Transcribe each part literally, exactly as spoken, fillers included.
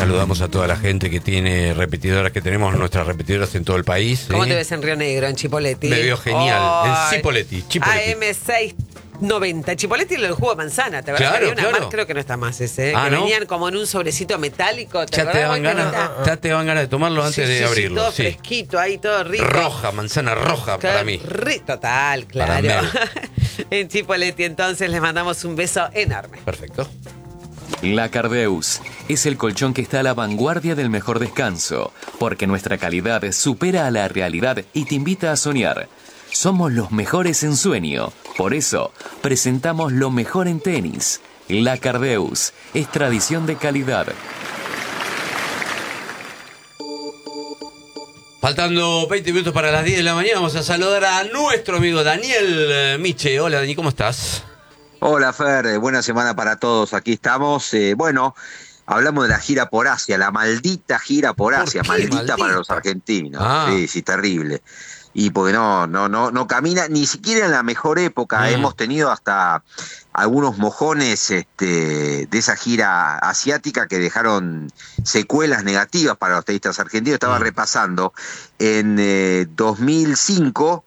saludamos a toda la gente que tiene repetidoras, que tenemos nuestras repetidoras en todo el país. ¿Cómo ¿eh? te ves en Río Negro, en Chipoleti? Me veo genial, oh, en Cipolletti, Chipolletti. A M seiscientos noventa. Chipolletti lo del jugo de manzana, ¿te acuerdas? Claro, Había una claro. marca, creo que no está más ese, ¿eh? Ah, que ¿no? venían como en un sobrecito metálico. ¿te Ya te, acordás? dan ganas, Está- ya te dan ganas de tomarlo antes Sí, de sí, sí, abrirlo. todo Sí. fresquito ahí, todo rico. Roja, manzana roja Qué para mí. ri- Total, Para claro. Mel. En Chipolletti, entonces, les mandamos un beso enorme. Perfecto. La Cardeus es el colchón que está a la vanguardia del mejor descanso, porque nuestra calidad supera a la realidad y te invita a soñar. Somos los mejores en sueño, por eso presentamos lo mejor en tenis. La Cardeus es tradición de calidad. Faltando veinte minutos para las diez de la mañana, vamos a saludar a nuestro amigo Daniel eh, Miche. Hola, Dani, ¿cómo estás? Hola Fer, eh, buena semana para todos, aquí estamos. Eh, bueno, hablamos de la gira por Asia, la maldita gira por ¿Por Asia, qué maldita, maldita? para los argentinos. Ah. Sí, sí, terrible. Y porque no, no, no, no camina, ni siquiera en la mejor época. Mm. Hemos tenido hasta algunos mojones este, de esa gira asiática que dejaron secuelas negativas para los tenistas argentinos. Estaba Mm. repasando, en eh, dos mil cinco...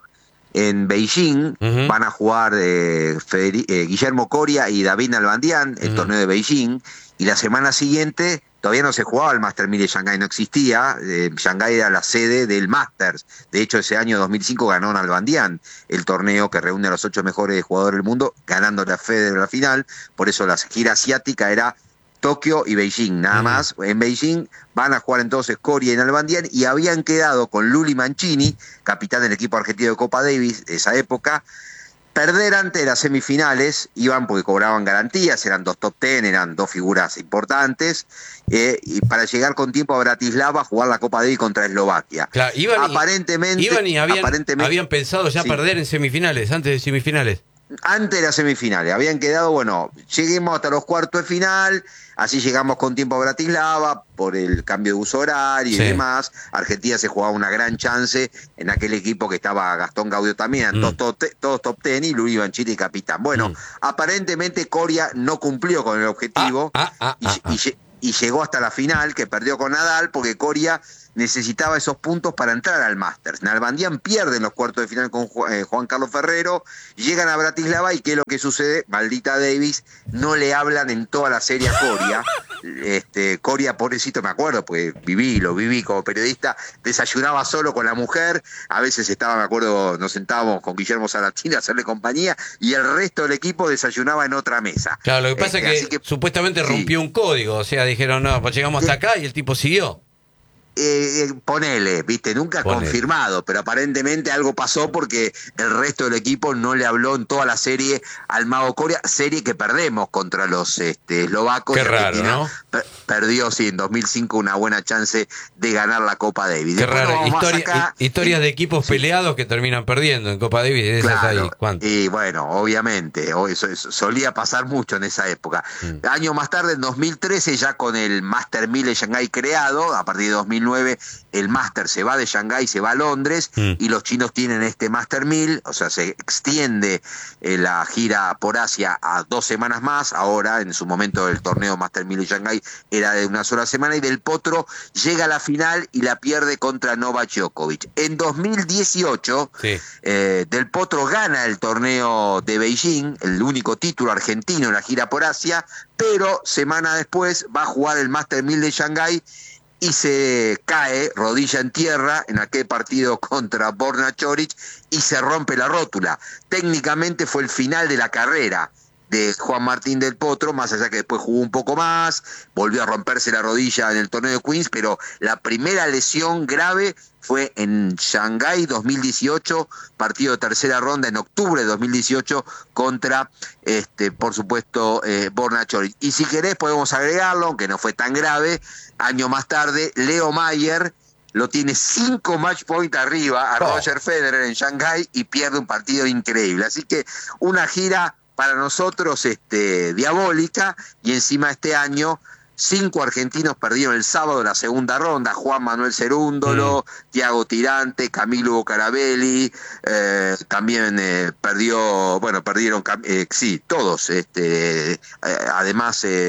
en Beijing Ujú. van a jugar eh, Federi- eh, Guillermo Coria y David Nalbandián, el Ujú. torneo de Beijing, y la semana siguiente todavía no se jugaba el Master mil de Shanghái, no existía. eh, Shanghái era la sede del Masters. De hecho, ese año dos mil cinco ganó Nalbandián el torneo que reúne a los ocho mejores jugadores del mundo, ganando la Federer la final. Por eso la gira asiática era Tokio y Beijing, nada Mm. más. En Beijing van a jugar entonces Coria y Nalbandián, y habían quedado con Luli Mancini, capitán del equipo argentino de Copa Davis de esa época, perder antes de las semifinales. Iban porque cobraban garantías, eran dos top ten, eran dos figuras importantes, eh, y para llegar con tiempo a Bratislava a jugar la Copa Davis contra Eslovaquia. Claro, iban y- aparentemente, Iban y habían, aparentemente habían pensado ya sí. perder en semifinales, antes de semifinales. Antes de las semifinales, habían quedado, bueno, lleguemos hasta los cuartos de final, así llegamos con tiempo a Bratislava, por el cambio de uso horario Sí. y demás. Argentina se jugaba una gran chance en aquel equipo que estaba Gastón Gaudio también, Mm. todos, todos, todos top ten, y Luis Banchini capitán. Bueno, Mm. aparentemente Coria no cumplió con el objetivo Ah, ah, ah, y, ah, ah. y lle- y llegó hasta la final, que perdió con Nadal, porque Coria necesitaba esos puntos para entrar al Masters. Nalbandián pierde en los cuartos de final con Ju- eh, Juan Carlos Ferrero, llegan a Bratislava, y ¿qué es lo que sucede? Maldita Davis, no le hablan en toda la serie a Coria. Este, Coria, pobrecito, me acuerdo, porque viví, lo viví como periodista, desayunaba solo con la mujer, a veces estaba, me acuerdo, nos sentábamos con Guillermo Salatini a hacerle compañía, y el resto del equipo desayunaba en otra mesa. Claro, lo que pasa Este, es así que, supuestamente sí. rompió un código, o sea, dijeron, no, pues llegamos hasta acá y el tipo siguió. Eh, eh, ponele, viste, nunca Ponele. confirmado, pero aparentemente algo pasó porque el resto del equipo no le habló en toda la serie al Mago Coria, serie que perdemos contra los este, eslovacos. Qué y raro, Argentina ¿no? per- perdió, sí, en dos mil cinco una buena chance de ganar la Copa Davis. Qué Después raro. nos vamos más Historia- acá, hi- historias y- de equipos sí. peleados que terminan perdiendo en Copa Davis. De esas Claro, hay, ¿cuántas? y bueno, obviamente, o eso, eso solía pasar mucho en esa época. Mm. Años más tarde, en dos mil trece, ya con el Master mil de Shanghái creado, a partir de dos mil nueve, el Master se va de Shanghái, se va a Londres, Mm. y los chinos tienen este Master mil, o sea, se extiende eh, la gira por Asia a dos semanas más. Ahora, en su momento, el torneo Master mil de Shanghái era de una sola semana, y Del Potro llega a la final y la pierde contra Novak Djokovic. En dos mil dieciocho, Sí. eh, Del Potro gana el torneo de Beijing, el único título argentino en la gira por Asia, pero semana después va a jugar el Master mil de Shanghái y se cae rodilla en tierra en aquel partido contra Borna Choric y se rompe la rótula. Técnicamente fue el final de la carrera de Juan Martín Del Potro, más allá que después jugó un poco más, volvió a romperse la rodilla en el torneo de Queens, pero la primera lesión grave fue en Shanghái dos mil dieciocho, partido de tercera ronda en octubre de dos mil dieciocho contra, este, por supuesto, eh, Borna Choric. Y si querés podemos agregarlo, aunque no fue tan grave, año más tarde, Leo Mayer lo tiene cinco match point arriba a Oh. Roger Federer en Shanghái y pierde un partido increíble. Así que una gira para nosotros este, diabólica, y encima este año cinco argentinos perdieron el sábado la segunda ronda: Juan Manuel Cerúndolo, mm. Tiago Tirante, Camilo Bocarabelli, eh, también eh, perdió, bueno, perdieron, eh, sí, todos, este, eh, además eh,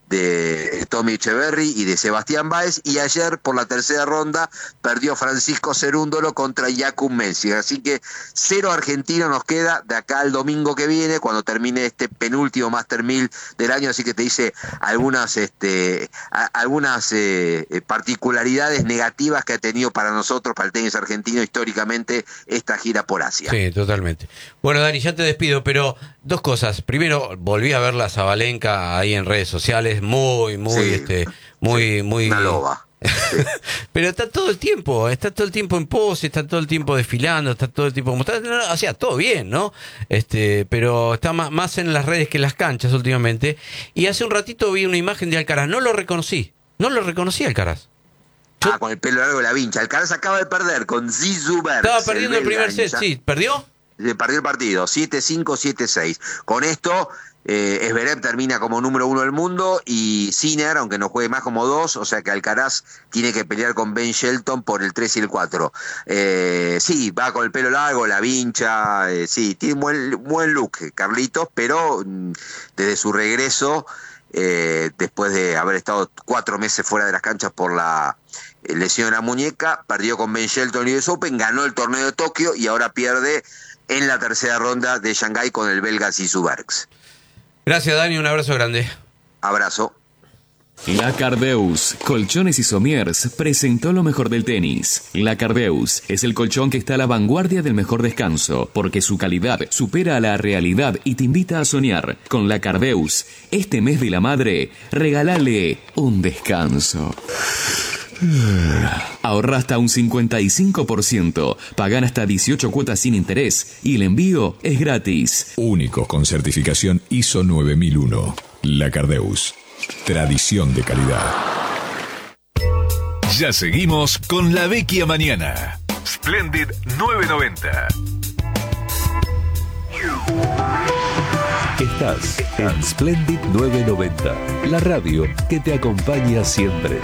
de Tommy Echeverry y de Sebastián Báez, y ayer por la tercera ronda perdió Francisco Cerúndolo contra Jakub Mensik, así que cero argentino nos queda de acá al domingo que viene, cuando termine este penúltimo Master mil del año, así que te dice algunas este a, algunas eh, particularidades negativas que ha tenido para nosotros, para el tenis argentino históricamente, esta gira por Asia. Sí, totalmente. Bueno, Dani, ya te despido, pero dos cosas. Primero, volví a ver la Sabalenka ahí en redes sociales, muy, muy, Sí, este, muy, sí, muy... una loba. Sí. Pero está todo el tiempo, está todo el tiempo en pose, está todo el tiempo desfilando, está todo el tiempo como está, o sea, todo bien, ¿no? Este, pero está más, más en las redes que en las canchas últimamente. Y hace un ratito vi una imagen de Alcaraz, no lo reconocí, no lo reconocí a Alcaraz. Yo... Ah, con el pelo largo de la vincha. Alcaraz acaba de perder con Zizou Bergs. Estaba perdiendo el, el primer set, sí, ¿perdió? Perdió el partido, siete cinco, siete seis. Con esto, eh, Zverev termina como número uno del mundo y Sinner, aunque no juegue más, como dos, o sea que Alcaraz tiene que pelear con Ben Shelton por el tres y el cuatro. Eh, sí, va con el pelo largo, la vincha, eh, sí, tiene un buen, buen look, Carlitos, pero mm, desde su regreso, eh, después de haber estado cuatro meses fuera de las canchas por la eh, lesión en la muñeca, perdió con Ben Shelton en el U S Open, ganó el torneo de Tokio y ahora pierde en la tercera ronda de Shanghái con el belga Zizou Bergs. Gracias, Dani, un abrazo grande. Abrazo. La Cardeus, Colchones y Somiers, presentó lo mejor del tenis. La Cardeus es el colchón que está a la vanguardia del mejor descanso, porque su calidad supera a la realidad y te invita a soñar. Con La Cardeus, este mes de la madre, regálale un descanso. Ahorra hasta un cincuenta y cinco por ciento, pagan hasta dieciocho cuotas sin interés y el envío es gratis. Únicos con certificación I S O nueve mil uno. La Cardeus. Tradición de calidad. Ya seguimos con La Vecchia Mañana. Splendid nueve noventa. Estás en Splendid nueve noventa, la radio que te acompaña siempre.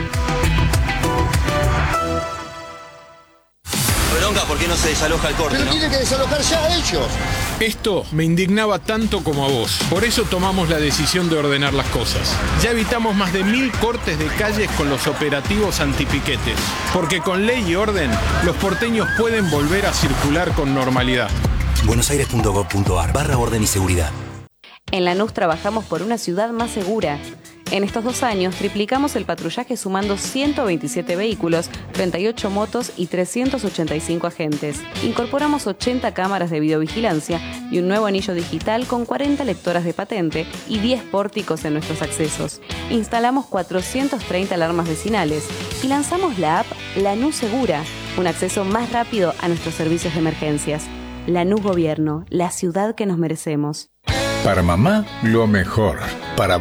Bronca, ¿por qué no se desaloja el corte? Pero ¿no? tienen que desalojar ya ellos. Esto me indignaba tanto como a vos. Por eso tomamos la decisión de ordenar las cosas. Ya evitamos más de mil cortes de calles con los operativos antipiquetes. Porque con ley y orden, los porteños pueden volver a circular con normalidad. buenosaires punto gov punto ar barra orden y seguridad. En Lanús trabajamos por una ciudad más segura. En estos dos años triplicamos el patrullaje sumando ciento veintisiete vehículos, treinta y ocho motos y trescientos ochenta y cinco agentes. Incorporamos ochenta cámaras de videovigilancia y un nuevo anillo digital con cuarenta lectoras de patente y diez pórticos en nuestros accesos. Instalamos cuatrocientas treinta alarmas vecinales y lanzamos la app Lanús Segura, un acceso más rápido a nuestros servicios de emergencias. Lanús Gobierno, la ciudad que nos merecemos. Para mamá, lo mejor. Para